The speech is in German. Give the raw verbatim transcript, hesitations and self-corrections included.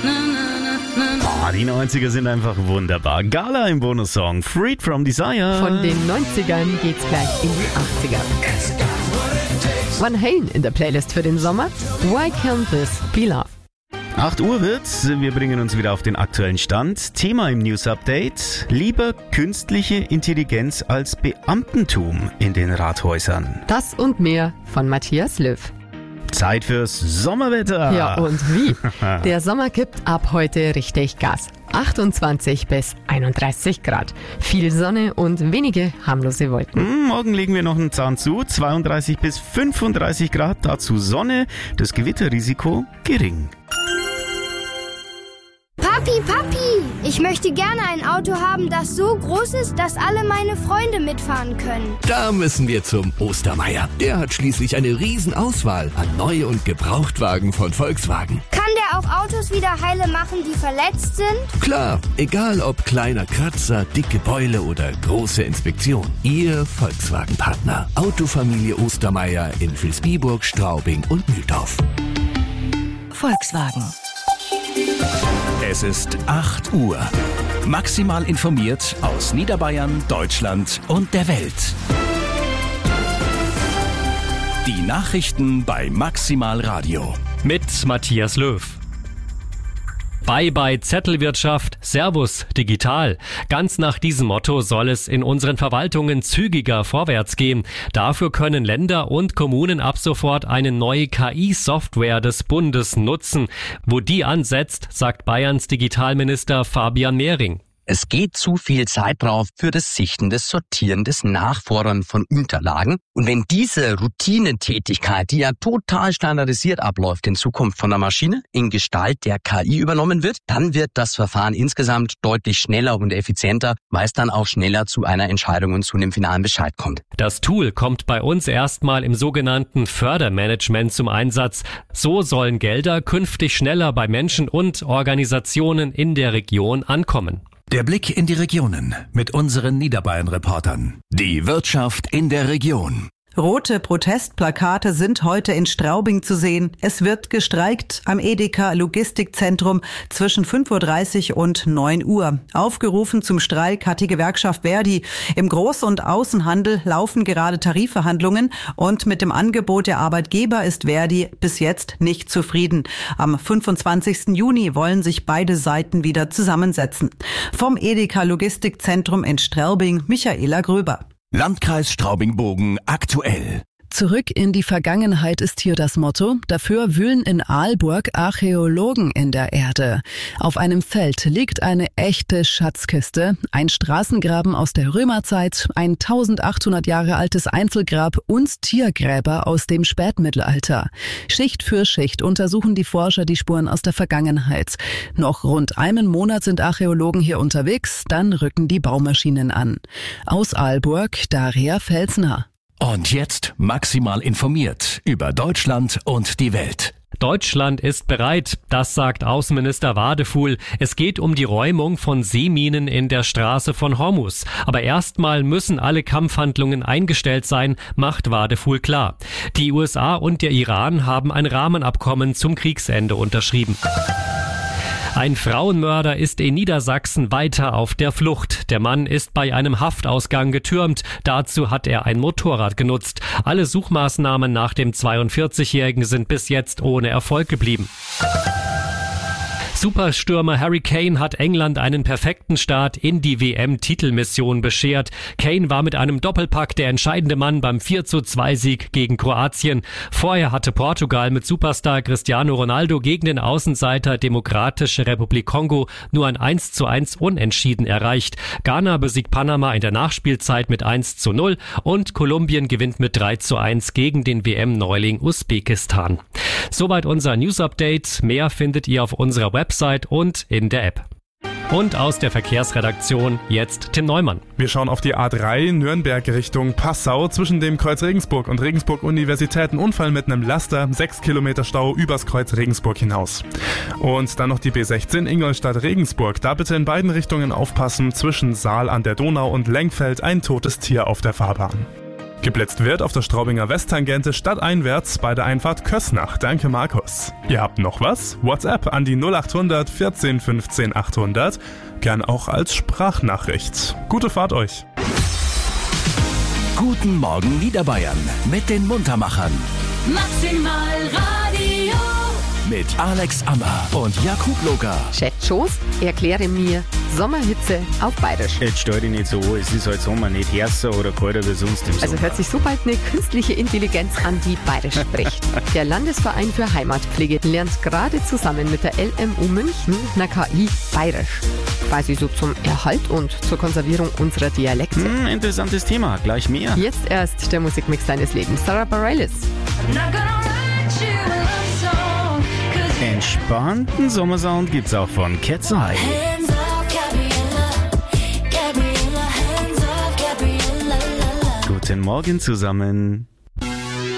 Oh, die neunziger sind einfach wunderbar. Gala im Bonussong Freed from Desire. Von den neunzigern geht's gleich in die achtziger. Van Halen in der Playlist für den Sommer. Why Can't This Be Love? acht Uhr wird's. Wir bringen uns wieder auf den aktuellen Stand. Thema im News Update: Lieber künstliche Intelligenz als Beamtentum in den Rathäusern. Das und mehr von Matthias Löw. Zeit fürs Sommerwetter. Ja, und wie? Der Sommer gibt ab heute richtig Gas. achtundzwanzig bis einunddreißig Grad. Viel Sonne und wenige harmlose Wolken. Morgen legen wir noch einen Zahn zu. zweiunddreißig bis fünfunddreißig Grad, dazu Sonne. Das Gewitterrisiko gering. Papi, Papi, ich möchte gerne ein Auto haben, das so groß ist, dass alle meine Freunde mitfahren können. Da müssen wir zum Ostermeier. Der hat schließlich eine Riesenauswahl an Neu- und Gebrauchtwagen von Volkswagen. Kann der auch Autos wieder heile machen, die verletzt sind? Klar, egal ob kleiner Kratzer, dicke Beule oder große Inspektion. Ihr Volkswagen-Partner. Autofamilie Ostermeier in Vilsbiburg, Straubing und Mühldorf. Volkswagen. Es ist acht Uhr. Maximal informiert aus Niederbayern, Deutschland und der Welt. Die Nachrichten bei Maximal Radio. Mit Matthias Löw. Bye bye Zettelwirtschaft, Servus digital. Ganz nach diesem Motto soll es in unseren Verwaltungen zügiger vorwärts gehen. Dafür können Länder und Kommunen ab sofort eine neue K I-Software des Bundes nutzen. Wo die ansetzt, sagt Bayerns Digitalminister Fabian Mehring. Es geht zu viel Zeit drauf für das Sichten, das Sortieren, das Nachfordern von Unterlagen. Und wenn diese Routinetätigkeit, die ja total standardisiert abläuft, in Zukunft von der Maschine in Gestalt der K I übernommen wird, dann wird das Verfahren insgesamt deutlich schneller und effizienter, weil es dann auch schneller zu einer Entscheidung und zu einem finalen Bescheid kommt. Das Tool kommt bei uns erstmal im sogenannten Fördermanagement zum Einsatz. So sollen Gelder künftig schneller bei Menschen und Organisationen in der Region ankommen. Der Blick in die Regionen mit unseren Niederbayern-Reportern. Die Wirtschaft in der Region. Rote Protestplakate sind heute in Straubing zu sehen. Es wird gestreikt am Edeka Logistikzentrum zwischen fünf Uhr dreißig und neun Uhr. Aufgerufen zum Streik hat die Gewerkschaft Verdi. Im Groß- und Außenhandel laufen gerade Tarifverhandlungen und mit dem Angebot der Arbeitgeber ist Verdi bis jetzt nicht zufrieden. Am fünfundzwanzigsten Juni wollen sich beide Seiten wieder zusammensetzen. Vom Edeka Logistikzentrum in Straubing, Michaela Gröber. Landkreis Straubing-Bogen aktuell. Zurück in die Vergangenheit ist hier das Motto. Dafür wühlen in Aalborg Archäologen in der Erde. Auf einem Feld liegt eine echte Schatzkiste, ein Straßengraben aus der Römerzeit, ein eintausendachthundert Jahre altes Einzelgrab und Tiergräber aus dem Spätmittelalter. Schicht für Schicht untersuchen die Forscher die Spuren aus der Vergangenheit. Noch rund einen Monat sind Archäologen hier unterwegs, dann rücken die Baumaschinen an. Aus Aalborg, Daria Felsner. Und jetzt maximal informiert über Deutschland und die Welt. Deutschland ist bereit, das sagt Außenminister Wadefuhl. Es geht um die Räumung von Seeminen in der Straße von Hormuz. Aber erstmal müssen alle Kampfhandlungen eingestellt sein, macht Wadefuhl klar. Die U S A und der Iran haben ein Rahmenabkommen zum Kriegsende unterschrieben. Ein Frauenmörder ist in Niedersachsen weiter auf der Flucht. Der Mann ist bei einem Haftausgang getürmt. Dazu hat er ein Motorrad genutzt. Alle Suchmaßnahmen nach dem zweiundvierzigjährigen sind bis jetzt ohne Erfolg geblieben. Superstürmer Harry Kane hat England einen perfekten Start in die W M-Titelmission beschert. Kane war mit einem Doppelpack der entscheidende Mann beim vier zu zwei Sieg gegen Kroatien. Vorher hatte Portugal mit Superstar Cristiano Ronaldo gegen den Außenseiter Demokratische Republik Kongo nur ein eins zu eins Unentschieden erreicht. Ghana besiegt Panama in der Nachspielzeit mit eins zu null und Kolumbien gewinnt mit drei zu eins gegen den W M-Neuling Usbekistan. Soweit unser News-Update. Mehr findet ihr auf unserer Website und in der App. Und aus der Verkehrsredaktion jetzt Tim Neumann. Wir schauen auf die A drei Nürnberg Richtung Passau. Zwischen dem Kreuz Regensburg und Regensburg Universität ein Unfall mit einem Laster. Sechs Kilometer Stau übers Kreuz Regensburg hinaus. Und dann noch die B sechzehn Ingolstadt Regensburg. Da bitte in beiden Richtungen aufpassen. Zwischen Saal an der Donau und Lengfeld ein totes Tier auf der Fahrbahn. Geblitzt wird auf der Straubinger Westtangente stadteinwärts bei der Einfahrt Kösnach. Danke, Markus. Ihr habt noch was? WhatsApp an die null achthundert vierzehn fünfzehn achthundert. Gern auch als Sprachnachricht. Gute Fahrt euch. Guten Morgen Niederbayern mit den Muntermachern. Maximal Radio. Mit Alex Ammer und Jakub Loger. Chat-Shows, erkläre mir Sommerhitze auf Bayerisch. Jetzt stell dich nicht so, es ist halt Sommer, nicht härter oder kalter wie sonst im Sommer. Also hört sich so bald eine künstliche Intelligenz an, die Bayerisch spricht. Der Landesverein für Heimatpflege lernt gerade zusammen mit der L M U München einer K I Bayerisch. Quasi so zum Erhalt und zur Konservierung unserer Dialekte. Hm, interessantes Thema, gleich mehr. Jetzt erst der Musikmix deines Lebens, Sarah Bareilles. Entspannten Sommersound gibt's auch von Cat's Eye. Guten Morgen zusammen.